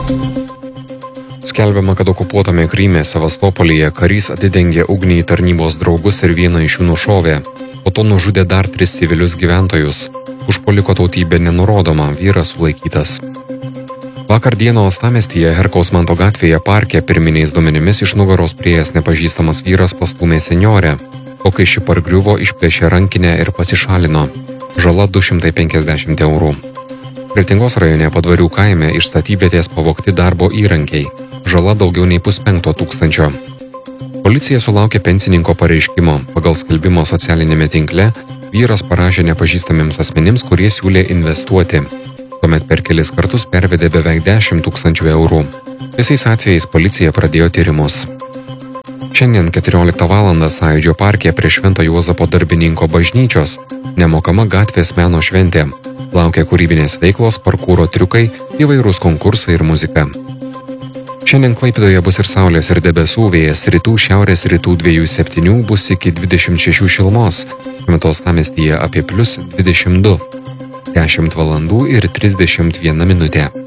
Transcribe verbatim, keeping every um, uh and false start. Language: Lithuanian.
Skelbiama, kad okupuotame Kryme Sevastopolyje karys atidengė ugnį į tarnybos draugus ir vieną iš jų nušovė. Po to nužudė dar tris civilius gyventojus. Užpuoliko tautybė nenurodoma, vyras sulaikytas. Vakar dieną Uostamiestyje Herkaus Manto gatvėje parke pirminiais duomenimis iš nugaros priėjęs nepažįstamas vyras pastūmė senjorę. O kai ši pargriuvo, išplėšė rankinę ir pasišalino. Žala du šimtai penkiasdešimt eurų. Kretingos rajone Padvarių kaime iš statybvietės pavogti darbo įrankiai. Žala daugiau nei puspenkto tūkstančio. Policija sulaukė pensininko pareiškimo. Pagal skelbimo socialinėme tinkle vyras parašė nepažįstamiems asmenims, kurie siūlė investuoti. Tuomet per kelis kartus pervedė beveik dešimt tūkstančių eurų. Visais atvejais policija pradėjo tyrimus. Šiandien keturioliktą valandą Sąjūdžio parke prie Švento Juozapo darbininko bažnyčios nemokama gatvės meno šventė. Laukia kūrybinės veiklos, parkūro triukai, įvairūs konkursai ir muzika. Šiandien Klaipėdoje bus ir saulės ir debesų, vėjas rytų, šiaurės rytų dviejų septynių bus iki dvidešimt šešių šilumos, Uostamiestyje apie plius dvidešimt du, dešimt valandų ir trisdešimt viena minutė.